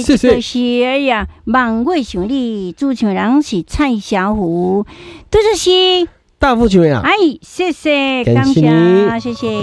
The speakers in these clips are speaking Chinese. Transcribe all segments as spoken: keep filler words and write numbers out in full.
谢谢。 就是哎呀，望我想你，主唱人是蔡小虎，对这是大富球呀！ 哎，谢谢， 感谢感谢，谢谢。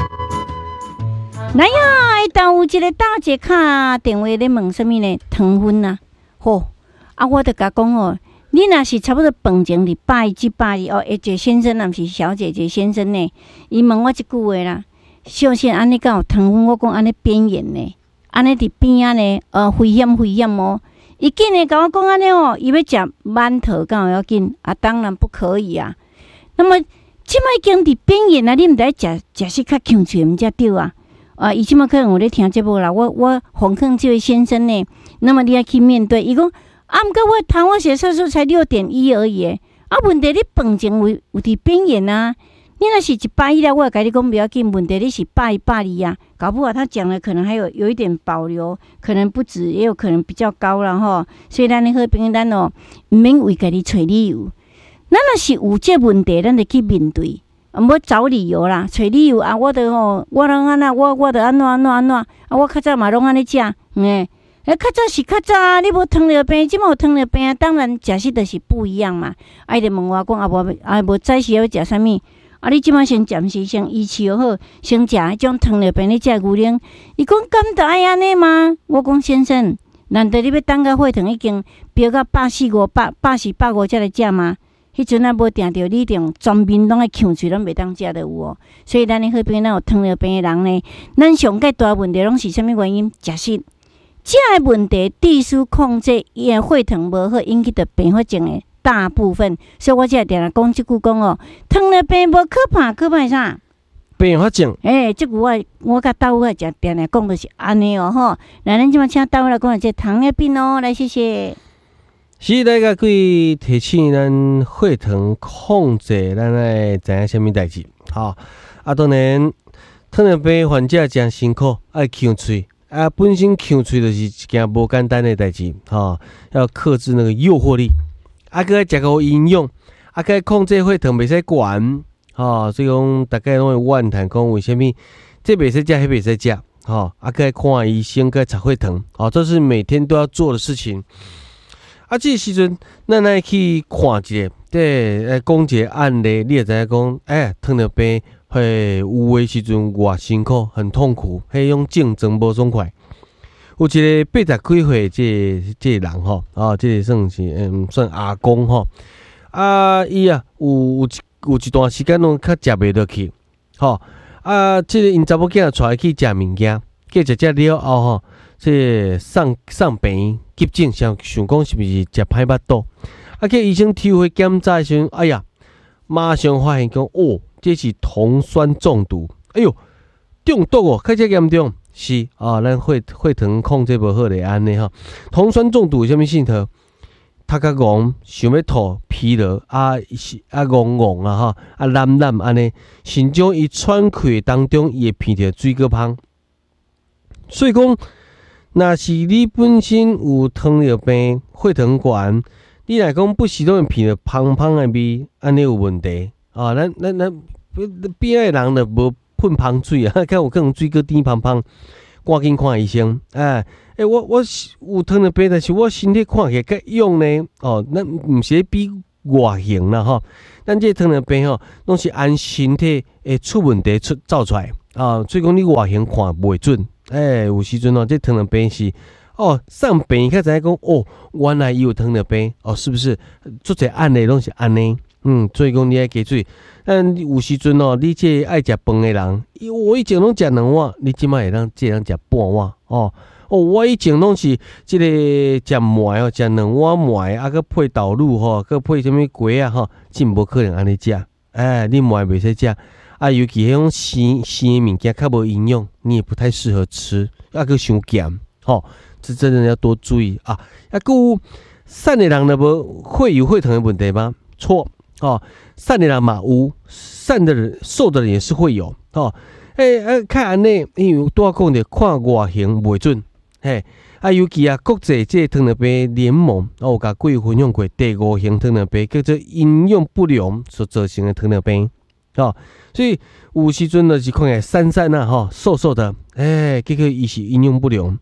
来呀，当有一个大姐卡电话咧问什么呢？糖分啊，吼啊，我就甲讲哦，你若是差不多饭前伫拜一拜哦，一个先生啊，毋是小姐姐先生呢？伊问我一句话啦，小仙安尼敢有糖分？我讲安尼边缘呢，安尼伫边仔呢，呃，危险危险哦。伊紧呢甲我讲安尼哦，伊要食馒头，敢有要紧啊？当然不可以啊。那么即摆已经伫边缘啊，你毋得食食些较强脆，毋才对啊。啊，伊即摆可能有咧听节目啦，我我讽劝这位先生呢，那么你要去面对。伊讲啊，毋过我糖化血色素才六点一而已，啊，问题你饭前有有伫边缘啊。你若是一百一了，我甲你讲不要紧，问题你是百一百二啊，搞不好他讲的可能还有有一点保留，可能不止，也有可能比较高了吼。所以咱咧好朋友咱哦，毋免为家己找理由。咱若是有这问题，咱就去面对。毋要找理由啦，找理由啊！我著吼，我拢安那，我我著安怎安怎安怎啊！我较早嘛拢安尼食，诶，诶，较早是较早啊！你无糖尿病，即马有糖尿病，当然食食著是不一样嘛。啊，伊著问我讲啊，无啊无早时要食啥物？啊，你即马先暂时先医治好，先食迄种糖尿病，你食牛奶。伊讲敢著爱安尼吗？我讲先生，难道你要等到血糖已经飙到百四五、百百四、百五才来食吗？迄阵啊，无定着你定全面拢爱强嘴，拢袂当食得有哦。所以咱的好朋友，咱有糖尿病的人呢，咱上介大问题拢是啥物原因？食食食的问题，低速控制，伊的血糖无好，引起的并发症的大部分。所以我才定定讲即句讲哦，糖尿病无可怕，可怕啥？ 并发症。 诶、欸，即句我我甲豆我定定定讲就是安尼哦吼。来，咱即马请豆来讲这糖尿病哦，来谢谢。 是大家可以提醒咱血糖控制，咱爱知影啥物代志？吼啊，当然糖尿病患者真辛苦，爱呛喙啊，本身呛喙就是一件无简单的代志，吼，要克制那个诱惑力，啊，佮爱食够营养，啊，佮控制血糖袂使悬，吼，所以讲大家拢会怨叹讲为虾米这袂使食，迄袂使食，吼，啊，佮爱看医生，佮查血糖，哦，这是每天都要做的事情。啊，这个时阵，咱来去看一下，对，来讲一个案例，你会知影讲，哎，糖尿病会有的时阵偌辛苦，很痛苦，迄种竞争无爽快。有一个八十几岁这这个人吼，啊，这个算是嗯算阿公吼，啊，伊啊有有一有一段时间拢较食袂落去，吼，啊，这个因查某囝带去食物件，去食食了后吼。这送送病院急诊，想想讲是毋是食歹腹肚？啊，去医生抽血检查时阵，哎呀，马上发现讲，哦，这是酮酸中毒。哎哟，中毒哦，较较严重。是啊，咱血血糖控制无好的安尼哈。酮酸中毒有啥物性头？头壳戆，想要吐，疲劳啊，是啊戆戆啊哈，啊懒懒安尼，甚至伊喘气当中，伊会鼻着水果芳。所以讲。若是你本身有糖尿病、血糖悬，你来讲不时都会闻到芳芳的味，安尼有问题啊！咱咱咱边仔的人就无喷芳水啊，敢有可能水果甜芳芳，赶紧看医生。哎、欸、我我有糖尿病，但是我身体看起来较勇呢。哦，咱毋是比外形啦吼，咱这糖尿病吼，拢是按身体会出问题出走出来啊，所以讲你外形看袂准。哎、欸，有时阵哦，这糖尿病是哦，上病院才知影讲哦，原来伊有糖尿病哦，是不是？做者案例拢是安尼，嗯，所以讲你爱记住，但有时阵哦，你这爱食饭的人，我以前拢食两碗，你即摆会当这样食半碗哦。哦，我以前拢是即个食糜哦，食两碗糜，啊，佮配豆乳吼，佮配什物粿啊吼，真无可能安尼食。哎、欸，你糜袂使食。啊，尤其迄种生生的物件较无营养，你也不太适合吃，啊，佮伤咸，吼，这真的要多注意啊！啊，佮瘦的人呢，无会有血糖的问题吗？错，哦，瘦的人嘛有，瘦的人、瘦的人也是会有，哦，诶、欸，啊，看安尼，因为拄仔讲着看外形袂准，嘿，啊，尤其啊，国际这糖尿病联盟，哦，有甲各位分享过第五型糖尿病，叫做营养不良所造成的糖尿病。哦，所以有时阵就是看起来散散啊，吼，瘦瘦的，哎、欸，结果伊是营养不良。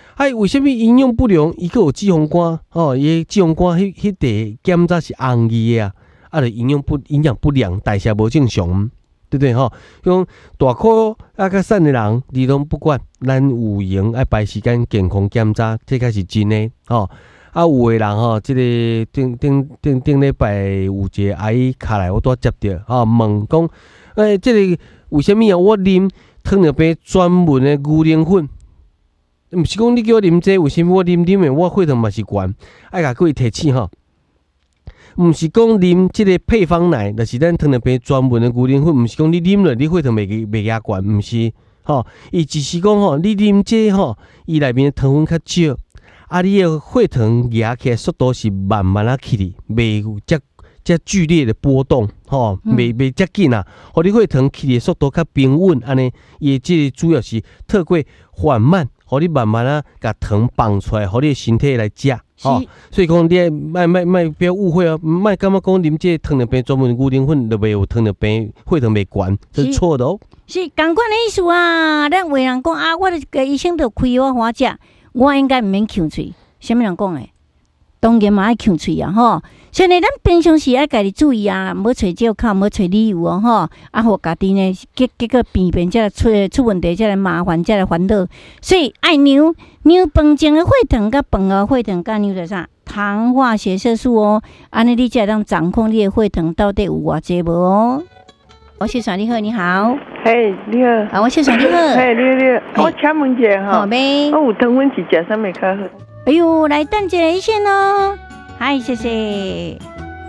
哎，为什么营养不良？伊个有脂肪肝哦，伊脂肪肝迄迄块检查是红字的啊，啊，就营养不营养不良，代谢无正常，对不对吼？像大块啊较瘦的人，你拢不管，咱有闲爱排时间健康检查，这才是真的吼。啊，有诶人吼，即、这个顶顶顶顶礼拜有一个阿姨卡来，我拄接着吼，问讲，诶、欸，即、这个为什么啊？我啉糖尿病专门的牛奶粉。毋是讲你叫我啉这，为什么我啉啉的我血糖嘛是悬？爱甲各位提醒吼，毋是讲啉即个配方奶，就是咱糖尿病专门的牛奶粉，毋是讲你啉了你血糖袂袂压悬，毋是吼，伊只是讲吼，你啉这吼，伊内面糖分较少，啊，你的血糖压起来速度是慢慢啊起哩，袂有遮遮剧烈的波动，吼，袂袂遮紧啊，互你血糖起的速度较平稳，安尼，伊即个主要是透过缓慢。互你慢慢啊，甲糖放出来，互你的身体来食，吼、哦。所以讲，你莫莫莫不要误会哦，莫感觉讲啉这糖尿病专门牛奶粉就袂有糖尿病，血糖袂悬，这是错的哦。 是同款的意思啊！咱有人讲啊，我个医生都开我花食，我应该毋免呛喙。啥物人讲诶？当然嘛爱呛喙啊，吼！所以呢，咱平常时爱家己注意啊，莫找借口，莫找理由哦，吼！啊，互家己呢，结结果病变，才来出出问题，才来麻烦，才来烦恼。所以爱量量饭前的血糖，甲饭后血糖，甲量做啥？糖化血色素哦，安尼你才会当掌控你的血糖到底有偌济无哦。我谢爽你好，你好。 嘿，你好。 啊，我谢爽你好。 嘿，你好，你好。我请问一下哈， 好呗。 我有糖分是食啥物较好？ 哎呦，来等一下一线哦。嗨，谢谢。